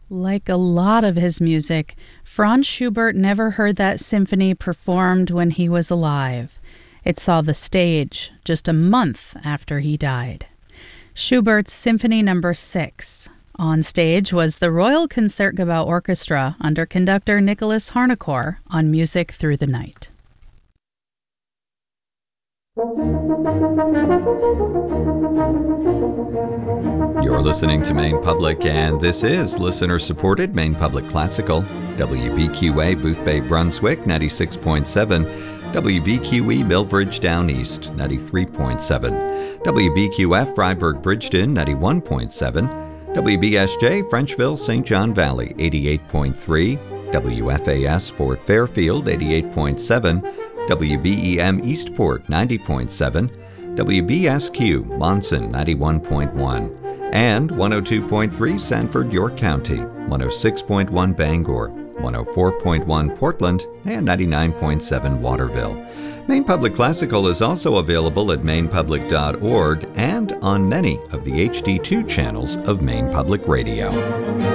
Like a lot of his music, Franz Schubert never heard that symphony performed when he was alive. It saw the stage just a month after he died. Schubert's Symphony No. 6. On stage was the Royal Concertgebouw Orchestra under conductor Nicholas Harnoncourt on Music Through the Night. You're listening to Maine Public, and this is listener-supported Maine Public Classical. WBQA Booth Bay, Brunswick, 96.7. WBQE Millbridge Down East, 93.7. WBQF Freiburg Bridgeton, 91.7. WBSJ Frenchville St. John Valley, 88.3. WFAS Fort Fairfield, 88.7. WBEM Eastport, 90.7. WBSQ Monson, 91.1. And 102.3 Sanford, York County, 106.1 Bangor, 104.1 Portland, and 99.7 Waterville. Maine Public Classical is also available at mainepublic.org and on many of the HD2 channels of Maine Public Radio.